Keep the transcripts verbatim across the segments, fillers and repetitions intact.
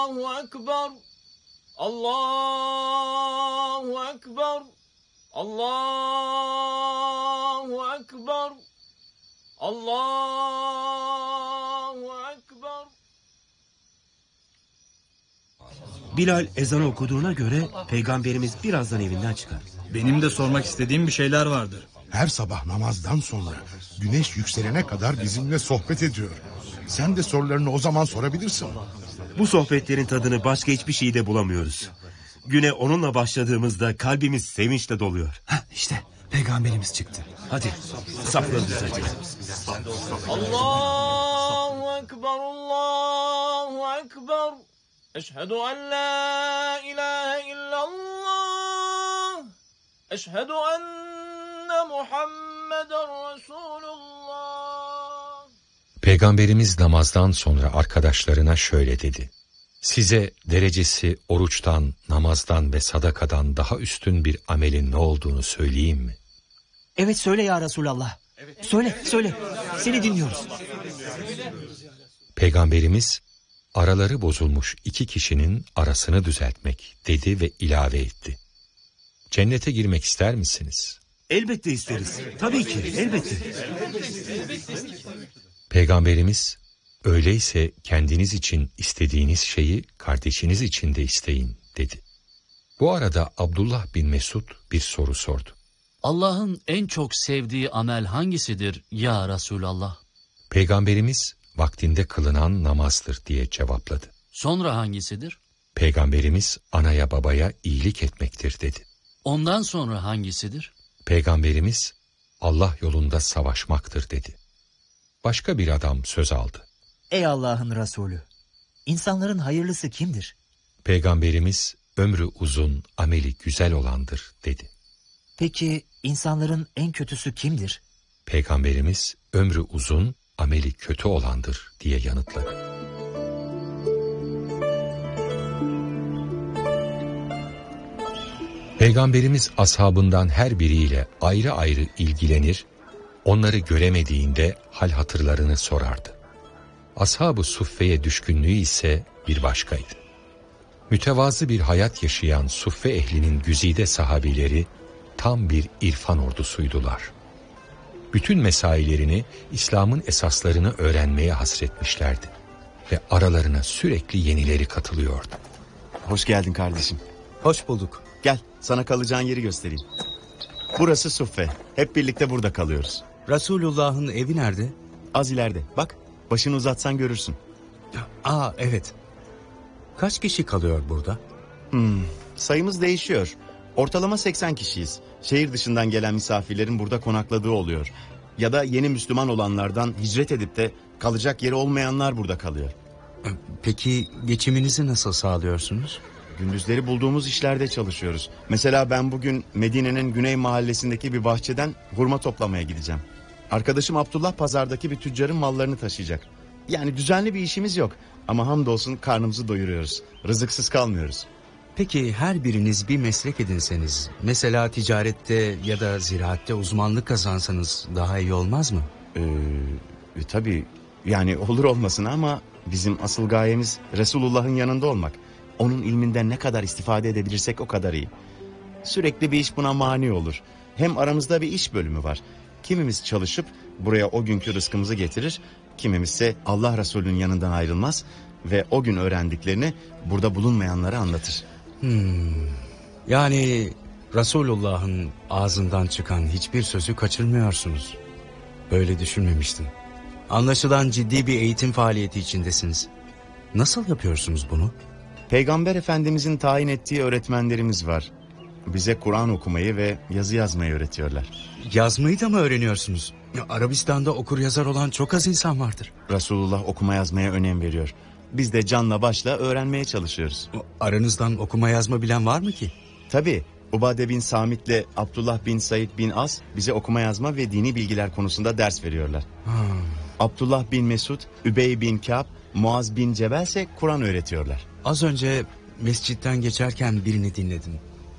Allahu Ekber. Allahu Ekber. Allahu Ekber. Allahu Ekber. Bilal ezanı okuduğuna göre Peygamberimiz birazdan evinden çıkar. Benim de sormak istediğim bir şeyler vardır. Her sabah namazdan sonra güneş yükselene kadar bizimle sohbet ediyor. Sen de sorularını o zaman sorabilirsin. Bu sohbetlerin tadını başka hiçbir şeyde bulamıyoruz. Güne onunla başladığımızda kalbimiz sevinçle doluyor. Heh, işte Peygamberimiz çıktı. Hadi safları düzeltelim. Allahu Ekber. Allahu Ekber. Eşhedü en la ilahe illallah. Eşhedü enne Muhammeden Resulullah. Peygamberimiz namazdan sonra arkadaşlarına şöyle dedi. Size derecesi oruçtan, namazdan ve sadakadan daha üstün bir amelin ne olduğunu söyleyeyim mi? Evet söyle ya Resulallah. Söyle söyle. Seni dinliyoruz. Peygamberimiz araları bozulmuş iki kişinin arasını düzeltmek dedi ve ilave etti. Cennete girmek ister misiniz? Elbette isteriz. Tabii ki elbette. Peygamberimiz öyleyse kendiniz için istediğiniz şeyi kardeşiniz için de isteyin dedi. Bu arada Abdullah bin Mesud bir soru sordu. Allah'ın en çok sevdiği amel hangisidir ya Resulallah? Peygamberimiz vaktinde kılınan namazdır diye cevapladı. Sonra hangisidir? Peygamberimiz anaya babaya iyilik etmektir dedi. Ondan sonra hangisidir? Peygamberimiz Allah yolunda savaşmaktır dedi. Başka bir adam söz aldı. Ey Allah'ın Resulü, insanların hayırlısı kimdir? Peygamberimiz ömrü uzun, ameli güzel olandır dedi. Peki insanların en kötüsü kimdir? Peygamberimiz ömrü uzun, ameli kötü olandır diye yanıtladı. Peygamberimiz ashabından her biriyle ayrı ayrı ilgilenir, onları göremediğinde hal hatırlarını sorardı. Ashab-ı suffeye düşkünlüğü ise bir başkaydı. Mütevazı bir hayat yaşayan suffe ehlinin güzide sahabileri tam bir irfan ordusuydular. Bütün mesailerini, İslam'ın esaslarını öğrenmeye hasretmişlerdi ve aralarına sürekli yenileri katılıyordu. Hoş geldin kardeşim. Hoş bulduk. Gel, sana kalacağın yeri göstereyim. Burası Suffe. Hep birlikte burada kalıyoruz. Resulullah'ın evi nerede? Az ileride. Bak, başını uzatsan görürsün. Aa evet. Kaç kişi kalıyor burada? Hmm, sayımız değişiyor. Ortalama seksen kişiyiz. Şehir dışından gelen misafirlerin burada konakladığı oluyor. Ya da yeni Müslüman olanlardan hicret edip de kalacak yeri olmayanlar burada kalıyor. Peki geçiminizi nasıl sağlıyorsunuz? Gündüzleri bulduğumuz işlerde çalışıyoruz. Mesela ben bugün Medine'nin Güney Mahallesi'ndeki bir bahçeden hurma toplamaya gideceğim. Arkadaşım Abdullah pazardaki bir tüccarın mallarını taşıyacak. Yani düzenli bir işimiz yok. Ama hamdolsun karnımızı doyuruyoruz. Rızıksız kalmıyoruz. Peki her biriniz bir meslek edinseniz, mesela ticarette ya da ziraatte uzmanlık kazansanız daha iyi olmaz mı? Ee, e, tabii yani olur olmasın ama bizim asıl gayemiz Resulullah'ın yanında olmak. Onun ilminden ne kadar istifade edebilirsek o kadar iyi. Sürekli bir iş buna mani olur. Hem aramızda bir iş bölümü var. Kimimiz çalışıp buraya o günkü rızkımızı getirir, kimimizse Allah Resulü'nün yanından ayrılmaz ve o gün öğrendiklerini burada bulunmayanlara anlatır. Hmm. Yani Resulullah'ın ağzından çıkan hiçbir sözü kaçırmıyorsunuz. Böyle düşünmemiştim. Anlaşılan ciddi bir eğitim faaliyeti içindesiniz. Nasıl yapıyorsunuz bunu? Peygamber Efendimizin tayin ettiği öğretmenlerimiz var. Bize Kur'an okumayı ve yazı yazmayı öğretiyorlar. Yazmayı da mı öğreniyorsunuz? Arabistan'da okur yazar olan çok az insan vardır. Resulullah okuma yazmaya önem veriyor. Biz de canla başla öğrenmeye çalışıyoruz. Aranızdan okuma yazma bilen var mı ki? Tabii. Ubade bin Samit'le Abdullah bin Said bin As bize okuma yazma ve dini bilgiler konusunda ders veriyorlar. Ha. Abdullah bin Mesud, Übey bin Ka'b, Muaz bin Cebel ise Kur'an öğretiyorlar. Az önce mescitten geçerken birini dinledim.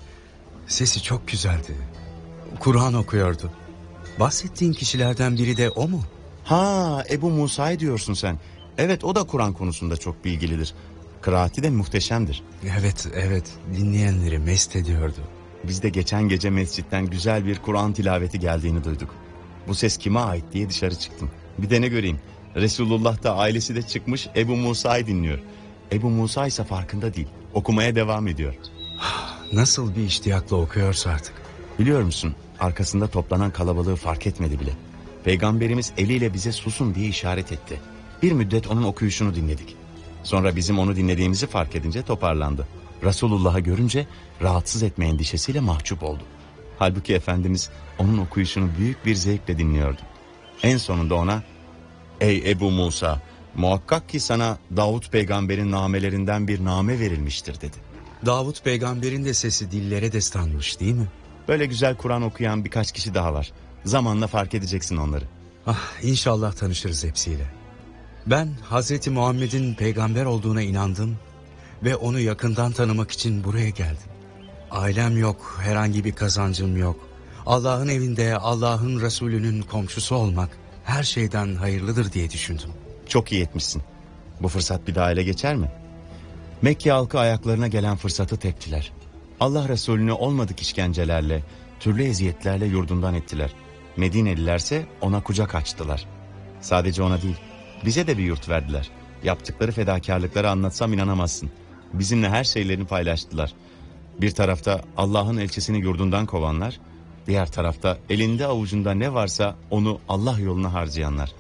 Sesi çok güzeldi. Kur'an okuyordu. Bahsettiğin kişilerden biri de o mu? Ha, Ebu Musa'yı diyorsun sen. Evet, o da Kur'an konusunda çok bilgilidir. Kıraati de muhteşemdir. Evet, evet. Dinleyenleri mest ediyordu. Biz de geçen gece mescitten güzel bir Kur'an tilaveti geldiğini duyduk. Bu ses kime ait diye dışarı çıktım. Bir de ne göreyim, Resulullah da ailesi de çıkmış Ebu Musa'yı dinliyor. Ebu Musa ise farkında değil, okumaya devam ediyor. Nasıl bir iştiyakla okuyorsa artık. Biliyor musun, arkasında toplanan kalabalığı fark etmedi bile. Peygamberimiz eliyle bize susun diye işaret etti. Bir müddet onun okuyuşunu dinledik. Sonra bizim onu dinlediğimizi fark edince toparlandı. Resulullah'ı görünce rahatsız etme endişesiyle mahcup oldu. Halbuki Efendimiz onun okuyuşunu büyük bir zevkle dinliyordu. En sonunda ona, "Ey Ebu Musa, muhakkak ki sana Davut peygamberin namelerinden bir name verilmiştir," dedi. Davut peygamberin de sesi dillere destanmış değil mi? Böyle güzel Kur'an okuyan birkaç kişi daha var. Zamanla fark edeceksin onları. Ah, inşallah tanışırız hepsiyle. Ben Hazreti Muhammed'in peygamber olduğuna inandım ve onu yakından tanımak için buraya geldim. Ailem yok, herhangi bir kazancım yok. Allah'ın evinde Allah'ın Resulü'nün komşusu olmak her şeyden hayırlıdır diye düşündüm. Çok iyi etmişsin. Bu fırsat bir daha ele geçer mi? Mekke halkı ayaklarına gelen fırsatı teptiler. Allah Resulü'nü olmadık işkencelerle, türlü eziyetlerle yurdundan ettiler. Medinelilerse ona kucak açtılar. Sadece ona değil, bize de bir yurt verdiler. Yaptıkları fedakarlıkları anlatsam inanamazsın. Bizimle her şeylerini paylaştılar. Bir tarafta Allah'ın elçisini yurdundan kovanlar, diğer tarafta elinde avucunda ne varsa onu Allah yoluna harcayanlar.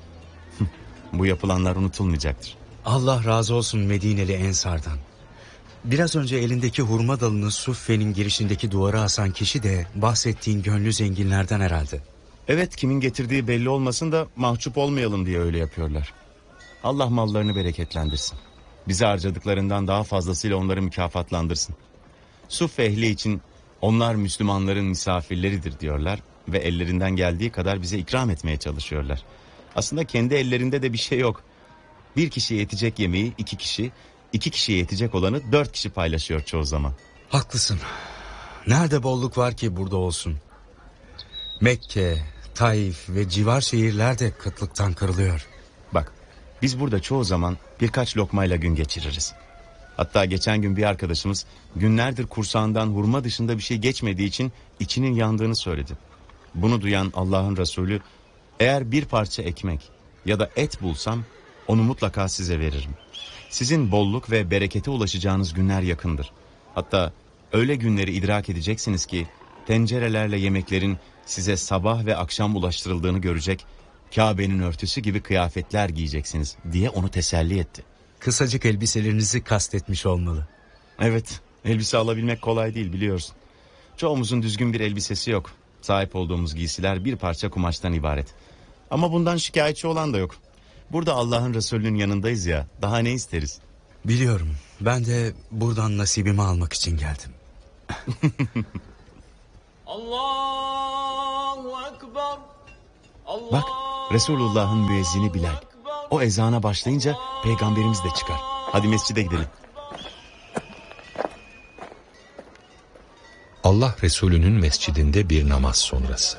Bu yapılanlar unutulmayacaktır. Allah razı olsun Medineli Ensar'dan. Biraz önce elindeki hurma dalını Suffe'nin girişindeki duvara asan kişi de bahsettiğin gönlü zenginlerden herhalde. Evet, kimin getirdiği belli olmasın da mahcup olmayalım diye öyle yapıyorlar. Allah mallarını bereketlendirsin. Bize harcadıklarından daha fazlasıyla onları mükafatlandırsın. Suffe ehli için onlar Müslümanların misafirleridir diyorlar ve ellerinden geldiği kadar bize ikram etmeye çalışıyorlar. Aslında kendi ellerinde de bir şey yok. Bir kişiye yetecek yemeği iki kişi, iki kişiye yetecek olanı dört kişi paylaşıyor çoğu zaman. Haklısın. Nerede bolluk var ki burada olsun? Mekke, Taif ve civar şehirler de kıtlıktan kırılıyor. Bak, biz burada çoğu zaman birkaç lokmayla gün geçiririz. Hatta geçen gün bir arkadaşımız günlerdir kursağından hurma dışında bir şey geçmediği için içinin yandığını söyledi. Bunu duyan Allah'ın Resulü, eğer bir parça ekmek ya da et bulsam onu mutlaka size veririm. Sizin bolluk ve berekete ulaşacağınız günler yakındır. Hatta öyle günleri idrak edeceksiniz ki tencerelerle yemeklerin size sabah ve akşam ulaştırıldığını görecek, Kabe'nin örtüsü gibi kıyafetler giyeceksiniz diye onu teselli etti. Kısacık elbiselerinizi kastetmiş olmalı. Evet, elbise alabilmek kolay değil biliyorsun. Çoğumuzun düzgün bir elbisesi yok. Sahip olduğumuz giysiler bir parça kumaştan ibaret. Ama bundan şikayetçi olan da yok. Burada Allah'ın Resulü'nün yanındayız ya, daha ne isteriz? Biliyorum, ben de buradan nasibimi almak için geldim. Allahu Ekber. Bak, Resulullah'ın müezzini Bilal. O ezana başlayınca peygamberimiz de çıkar. Hadi mescide gidelim. Allah Resulü'nün mescidinde bir namaz sonrası.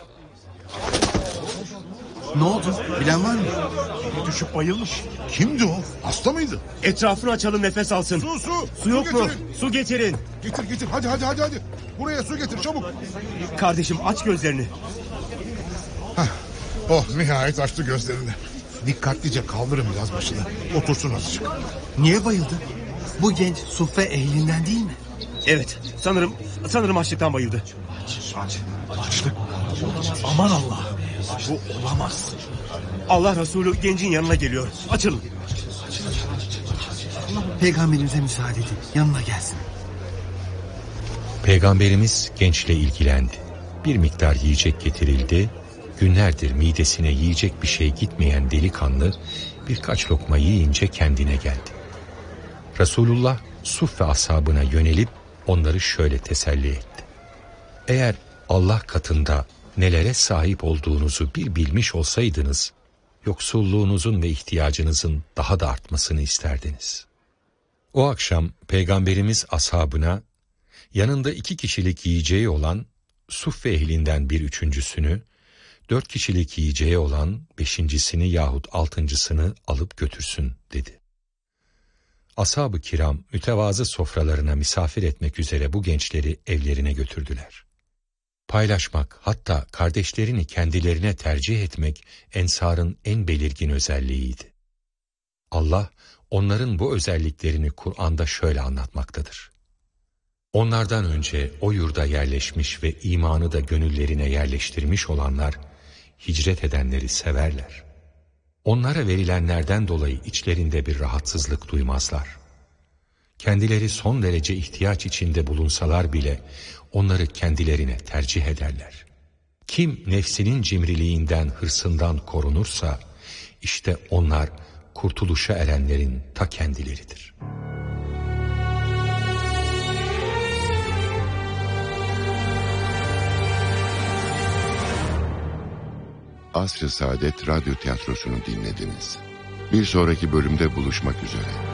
Ne oldu? Bilen var mı? Düşüp bayılmış. Kimdi o? Hasta mıydı? Etrafını açalım, nefes alsın. Su su. Su yok mu? getirin. Su getirin. Getir getir. Hadi hadi hadi hadi. Buraya su getir çabuk. Kardeşim aç gözlerini. Heh. Oh, nihayet açtı gözlerini. Dikkatlice kaldırın biraz başını. Otursun azıcık. Niye bayıldı? Bu genç suffe ehlinden değil mi? Evet, sanırım sanırım açlıktan bayıldı. Aç. Açlık. Aman Allah. Bu olamaz. Allah Resulü gencin yanına geliyor. Açılın. Peygamberimize müsaade edin. Yanına gelsin. Peygamberimiz gençle ilgilendi. Bir miktar yiyecek getirildi. Günlerdir midesine yiyecek bir şey gitmeyen delikanlı birkaç lokma yiyince kendine geldi. Resulullah Suffe ashabına yönelip onları şöyle teselli etti. Eğer Allah katında nelere sahip olduğunuzu bir bilmiş olsaydınız, yoksulluğunuzun ve ihtiyacınızın daha da artmasını isterdiniz. O akşam Peygamberimiz ashabına yanında iki kişilik yiyeceği olan Suffe ehlinden bir üçüncüsünü, dört kişilik yiyeceği olan beşincisini yahut altıncısını alıp götürsün dedi. Ashab-ı kiram mütevazı sofralarına misafir etmek üzere bu gençleri evlerine götürdüler. Paylaşmak, hatta kardeşlerini kendilerine tercih etmek Ensar'ın en belirgin özelliğiydi. Allah onların bu özelliklerini Kur'an'da şöyle anlatmaktadır. Onlardan önce o yurda yerleşmiş ve imanı da gönüllerine yerleştirmiş olanlar, hicret edenleri severler. Onlara verilenlerden dolayı içlerinde bir rahatsızlık duymazlar. Kendileri son derece ihtiyaç içinde bulunsalar bile onları kendilerine tercih ederler. Kim nefsinin cimriliğinden, hırsından korunursa, işte onlar kurtuluşa erenlerin ta kendileridir. Asr-ı Saadet Radyo Tiyatrosu'nu dinlediniz. Bir sonraki bölümde buluşmak üzere.